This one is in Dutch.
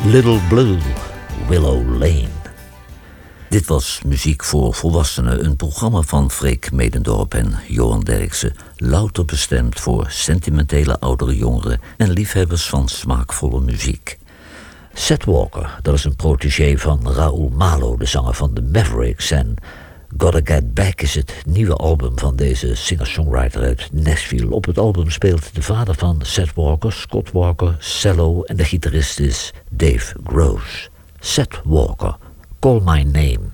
Little Blue, Willow Lane. Dit was Muziek voor Volwassenen, een programma van Freek Medendorp en Johan Derksen, louter bestemd voor sentimentele oudere jongeren en liefhebbers van smaakvolle muziek. Seth Walker, dat is een protégé van Raoul Malo, de zanger van de Mavericks, en Gotta Get Back is het nieuwe album van deze singer-songwriter uit Nashville. Op het album speelt de vader van Seth Walker, Scott Walker, cello en de gitarist is Dave Gross. Seth Walker, Call My Name.